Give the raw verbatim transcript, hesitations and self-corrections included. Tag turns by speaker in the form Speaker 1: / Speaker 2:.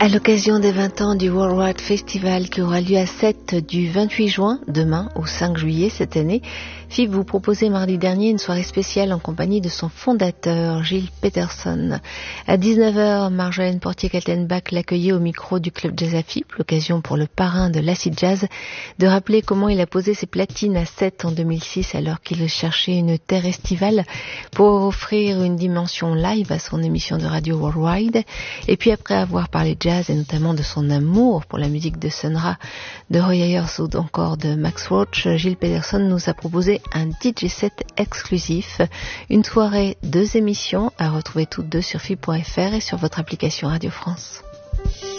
Speaker 1: À l'occasion des vingt ans du Worldwide Festival qui aura lieu à Sète du vingt-huit juin, demain, au cinq juillet cette année, F I B vous proposait mardi dernier une soirée spéciale en compagnie de son fondateur, Gilles Peterson. À dix-neuf heures, Marjolaine Portier-Kaltenbach l'accueillait au micro du Club Jazz à F I B, l'occasion pour le parrain de l'acid jazz de rappeler comment il a posé ses platines à Sète en deux mille six alors qu'il cherchait une terre estivale pour offrir une dimension live à son émission de radio Worldwide. Et puis après avoir parlé jazz et notamment de son amour pour la musique de Sun Ra, de Roy Ayers ou encore de Max Roach, Gilles Peterson nous a proposé un D J set exclusif, une soirée, deux émissions à retrouver toutes deux sur F I B point F R et sur votre application Radio France.